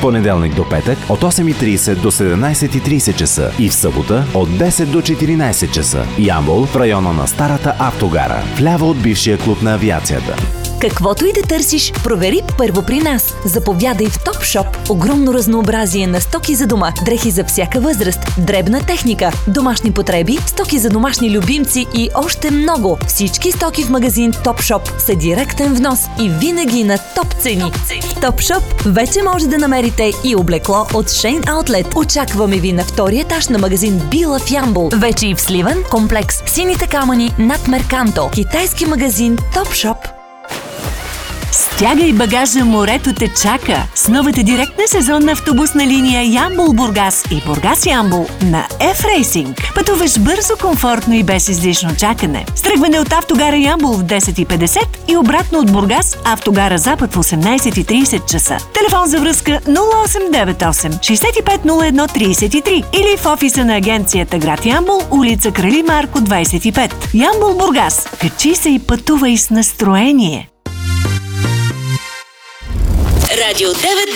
понеделник до петък от 8:30 до 17:30 часа и в събота от 10 до 14 часа. Ямбол в района на старата автогара, вляво от бившия клуб на авиацията. Каквото и да търсиш, провери първо при нас. Заповядай в Топшоп. Огромно разнообразие на стоки за дома, дрехи за всяка възраст, дребна техника, домашни потреби, стоки за домашни любимци и още много. Всички стоки в магазин Топшоп са директен внос и винаги на топ цени. В Топшоп вече може да намерите и облекло от Шейн Аутлет. Очакваме ви на втория етаж на магазин Била в Ямбол. Вече и в Сливен комплекс Сините камъни над Мерканто. Китайски магазин Топшоп. Стягай багажа, морето те чака с новата директна сезонна автобусна линия Ямбол-Бургас и Бургас-Ямбол на F-Racing. Пътуваш бързо, комфортно и без излишно чакане. С тръгване от автогара Ямбол в 10:50 и обратно от Бургас автогара Запад в 18:30 часа. Телефон за връзка 0898 6501 33 или в офиса на агенцията град Ямбол, улица Крали Марко 25. Ямбол-Бургас. Качи се и пътувай с настроение. Радио 9.